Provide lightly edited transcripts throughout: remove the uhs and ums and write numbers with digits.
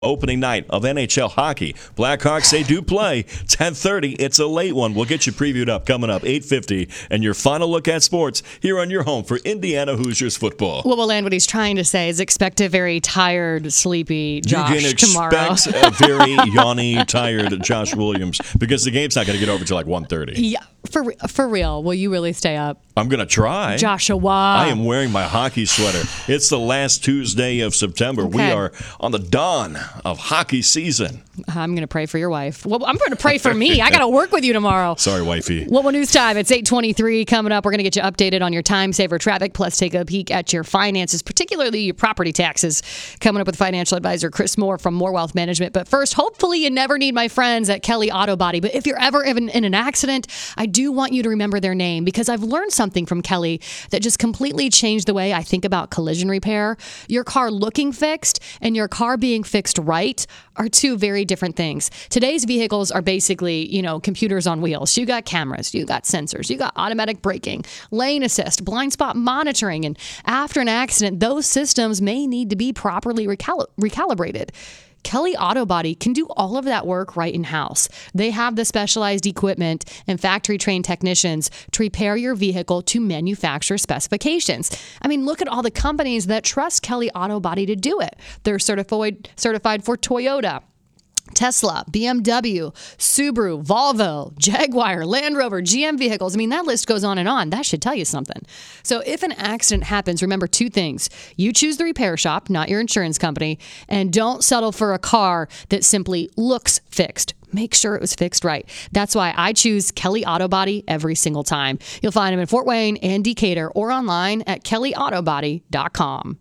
Opening night of NHL hockey. Blackhawks, they do play. 10:30. It's a late one. We'll get you previewed up coming up 8:50. And your final look at sports here on your home for Indiana Hoosiers football. Well, Land, what he's trying to say is expect a very tired, sleepy Josh you can tomorrow. Expect a very yawny, tired Josh Williams because the game's not going to get over till like 1:30. Yeah, for real. Will you really stay up? I'm going to try. Joshua. I am wearing my hockey sweater. It's the last Tuesday of September. Okay. We are on the dawn of hockey season. I'm going to pray for your wife. Well, I'm going to pray for me. I got to work with you tomorrow. Sorry, wifey. What news time? It's 8:23 coming up. We're going to get you updated on your time saver traffic, plus take a peek at your finances, particularly your property taxes. Coming up with financial advisor Chris Moore from More Wealth Management. But first, hopefully you never need my friends at Kelly Auto Body. But if you're ever in an accident, I do want you to remember their name because I've learned something from Kelly that just completely changed the way I think about collision repair. Your car looking fixed and your car being fixed right are two very different things. Today's vehicles are basically, computers on wheels. You got cameras, you got sensors, you got automatic braking, lane assist, blind spot monitoring, and after an accident, those systems may need to be properly recalibrated. Kelly Auto Body can do all of that work right in-house. They have the specialized equipment and factory-trained technicians to repair your vehicle to manufacturer specifications. I mean, look at all the companies that trust Kelly Auto Body to do it. They're certified for Toyota, Tesla, BMW, Subaru, Volvo, Jaguar, Land Rover, GM vehicles. I mean, that list goes on and on. That should tell you something. So if an accident happens, remember two things. You choose the repair shop, not your insurance company, and don't settle for a car that simply looks fixed. Make sure it was fixed right. That's why I choose Kelly Auto Body every single time. You'll find them in Fort Wayne and Decatur or online at kellyautobody.com.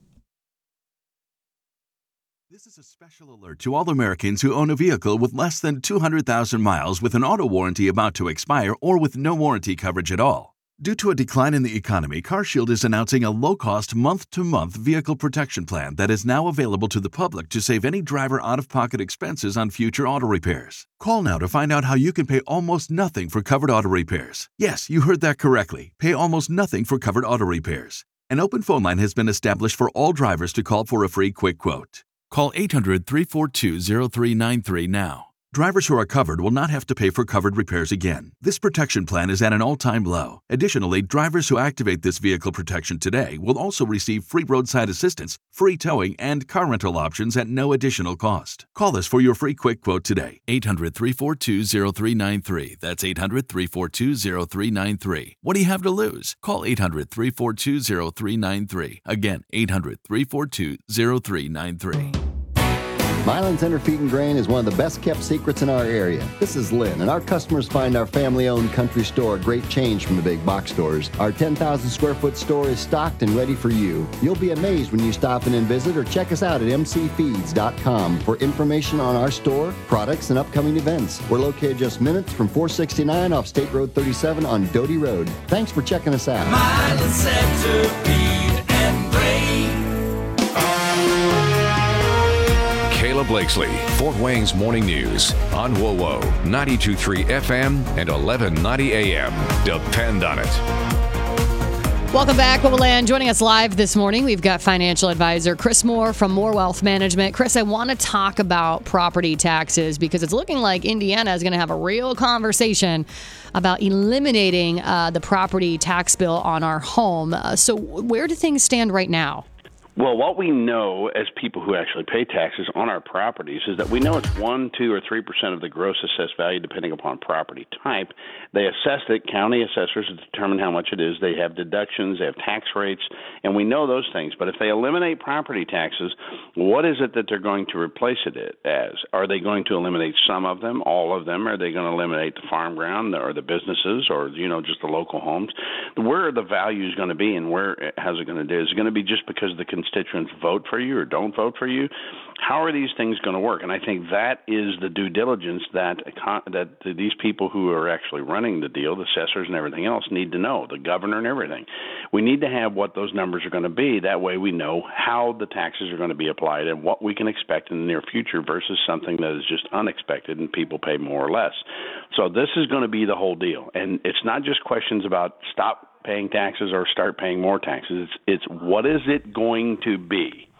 This is a special alert to all Americans who own a vehicle with less than 200,000 miles with an auto warranty about to expire or with no warranty coverage at all. Due to a decline in the economy, CarShield is announcing a low-cost month-to-month vehicle protection plan that is now available to the public to save any driver out-of-pocket expenses on future auto repairs. Call now to find out how you can pay almost nothing for covered auto repairs. Yes, you heard that correctly. Pay almost nothing for covered auto repairs. An open phone line has been established for all drivers to call for a free quick quote. Call 800-342-0393 now. Drivers who are covered will not have to pay for covered repairs again. This protection plan is at an all-time low. Additionally, drivers who activate this vehicle protection today will also receive free roadside assistance, free towing, and car rental options at no additional cost. Call us for your free quick quote today. 800-342-0393. That's 800-342-0393. What do you have to lose? Call 800-342-0393. Again, 800-342-0393. Milan Tender Feed and Grain is one of the best kept secrets in our area. This is Lynn, and our customers find our family-owned country store a great change from the big box stores. Our 10,000 square foot store is stocked and ready for you. You'll be amazed when you stop in and visit or check us out at mcfeeds.com for information on our store, products, and upcoming events. We're located just minutes from 469 off State Road 37 on Doty Road. Thanks for checking us out. Milan Center Feed and Grain. Kayla Blakesley, Fort Wayne's Morning News on WOWO, 92.3 FM and 1190 AM. Depend on it. Welcome back, WOWO Land. Joining us live this morning, we've got financial advisor Chris Moore from More Wealth Management. Chris, I want to talk about property taxes because it's looking like Indiana is going to have a real conversation about eliminating the property tax bill on our home. So where do things stand right now? Well, what we know as people who actually pay taxes on our properties is that we know it's 1, 2, or 3% of the gross assessed value depending upon property type. They assess it, county assessors determine how much it is. They have deductions, they have tax rates, and we know those things. But if they eliminate property taxes, what is it that they're going to replace it as? Are they going to eliminate some of them, all of them? Are they going to eliminate the farm ground or the businesses or, just the local homes? Where are the values going to be and how's it going to do? Is it going to be just because the constituents vote for you or don't vote for you? How are these things going to work? And I think that is the due diligence that these people who are actually running the deal, the assessors and everything else, need to know, the governor and everything. We need to have what those numbers are going to be. That way we know how the taxes are going to be applied and what we can expect in the near future versus something that is just unexpected and people pay more or less. So this is going to be the whole deal. And it's not just questions about stop paying taxes or start paying more taxes. It's what is it going to be?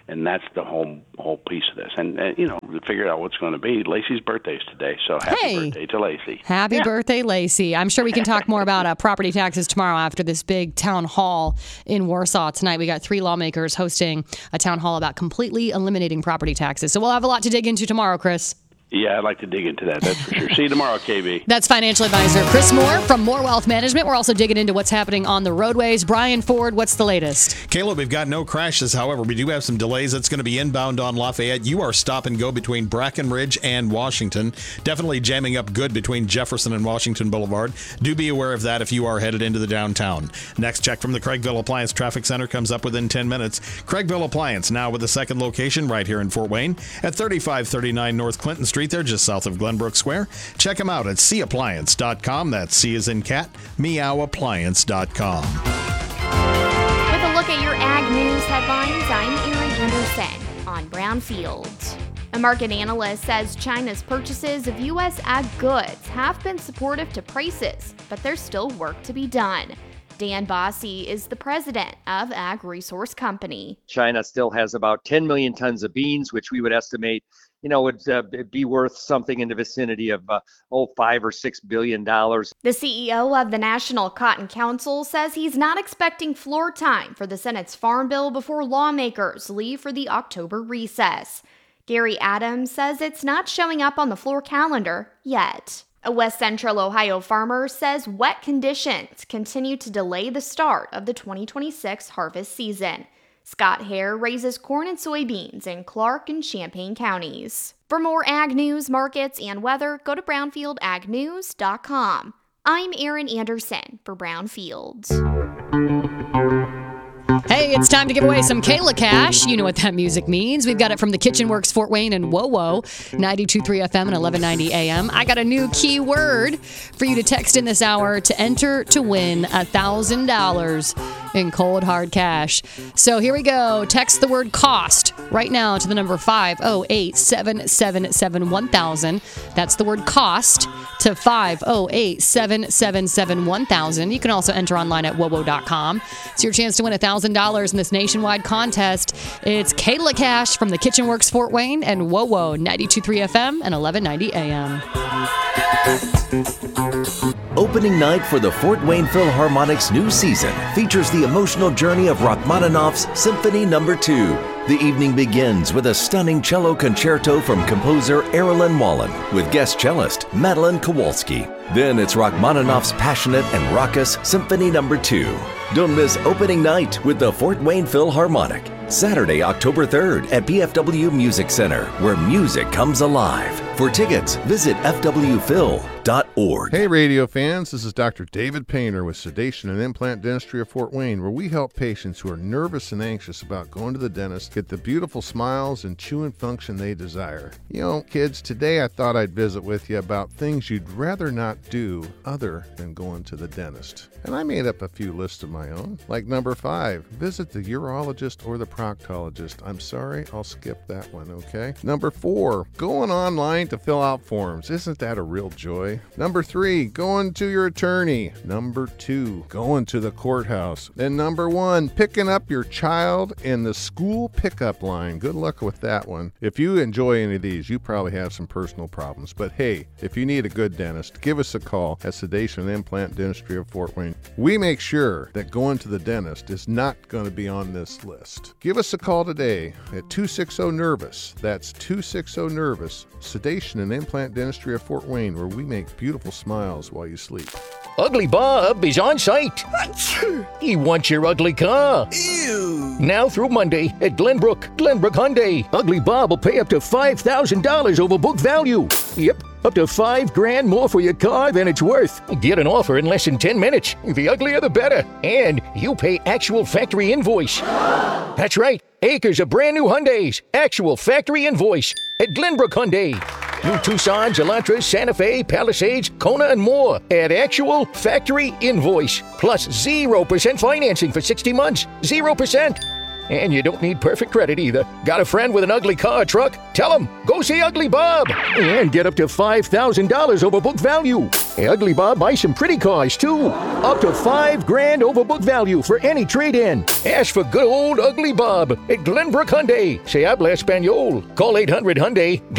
And that's the whole piece of this. And to figure out what's going to be, Lacey's birthday is today, so happy birthday to Lacey. Happy birthday, Lacey. I'm sure we can talk more about property taxes tomorrow after this big town hall in Warsaw tonight. We got 3 lawmakers hosting a town hall about completely eliminating property taxes. So we'll have a lot to dig into tomorrow, Chris. Yeah, I'd like to dig into that. That's for sure. See you tomorrow, KB. That's financial advisor Chris Moore from More Wealth Management. We're also digging into what's happening on the roadways. Brian Ford, what's the latest? Caleb, we've got no crashes. However, we do have some delays. That's going to be inbound on Lafayette. You are stop and go between Brackenridge and Washington. Definitely jamming up good between Jefferson and Washington Boulevard. Do be aware of that if you are headed into the downtown. Next check from the Craigville Appliance Traffic Center comes up within 10 minutes. Craigville Appliance now with a second location right here in Fort Wayne at 3539 North Clinton Street. They're just south of Glenbrook Square. Check them out at cappliance.com. That's C as in cat, meowappliance.com. With a look at your ag news headlines, I'm Erin Anderson on Brownfield. A market analyst says China's purchases of U.S. ag goods have been supportive to prices, but there's still work to be done. Dan Bossie is the president of Ag Resource Company. China still has about 10 million tons of beans, which we would estimate would be worth something in the vicinity of $5 or $6 billion. The CEO of the National Cotton Council says he's not expecting floor time for the Senate's farm bill before lawmakers leave for the October recess. Gary Adams says it's not showing up on the floor calendar yet. A West Central Ohio farmer says wet conditions continue to delay the start of the 2026 harvest season. Scott Hare raises corn and soybeans in Clark and Champaign counties. For more ag news, markets, and weather, go to brownfieldagnews.com. I'm Erin Anderson for Brownfield. Hey, it's time to give away some Kayla cash. You know what that music means. We've got it from the Kitchen Works Fort Wayne and WoWo, 92.3 FM and 1190 AM. I got a new keyword for you to text in this hour to enter to win $1,000 in cold hard cash. So here we go. Text the word cost right now to the number 508-777-1000. That's the word cost to 508-777-1000. You can also enter online at wowo.com. It's your chance to win $1,000 in this nationwide contest. It's Kayla Cash from the Kitchen Works Fort Wayne and WoWo, 92.3 FM and 1190 AM. Opening night for the Fort Wayne Philharmonic's new season features the emotional journey of Rachmaninoff's Symphony No. 2. The evening begins with a stunning cello concerto from composer Erilyn Wallen with guest cellist Madeline Kowalski. Then it's Rachmaninoff's passionate and raucous Symphony No. 2. Don't miss opening night with the Fort Wayne Philharmonic, Saturday, October 3rd at PFW Music Center, where music comes alive. For tickets, visit fwphil.org. Hey radio fans, this is Dr. David Painter with Sedation and Implant Dentistry of Fort Wayne, where we help patients who are nervous and anxious about going to the dentist get the beautiful smiles and chewing function they desire. You know, kids, today I thought I'd visit with you about things you'd rather not do other than going to the dentist. And I made up a few lists of my own, like number 5, visit the urologist or the proctologist. I'm sorry, I'll skip that one, okay? Number 4, going online to fill out forms. Isn't that a real joy? Number 3, going to your attorney. Number 2, going to the courthouse. And number 1, picking up your child in the school pickup line. Good luck with that one. If you enjoy any of these, you probably have some personal problems. But hey, if you need a good dentist, give us a call at Sedation and Implant Dentistry of Fort Wayne. We make sure that going to the dentist is not going to be on this list. Give us a call today at 260-NERVOUS. That's 260-NERVOUS. Sedation and Implant Dentistry of Fort Wayne, where we make beautiful smiles while you sleep. Ugly Bob is on site. He wants your ugly car. Ew. Now through Monday at Glenbrook Hyundai. Ugly Bob will pay up to $5,000 over book value. Yep, up to $5,000 more for your car than it's worth. Get an offer in less than 10 minutes. The uglier the better. And you pay actual factory invoice. That's right, acres of brand new Hyundais. Actual factory invoice at Glenbrook Hyundai. New Tucsons, Elantras, Santa Fe, Palisades, Kona, and more at actual factory invoice. Plus 0% financing for 60 months. 0%. And you don't need perfect credit either. Got a friend with an ugly car or truck? Tell him, go see Ugly Bob. And get up to $5,000 over book value. Hey, Ugly Bob buys some pretty cars too. Up to $5,000 over book value for any trade-in. Ask for good old Ugly Bob at Glenbrook Hyundai. Se habla español. Call 800 Hyundai.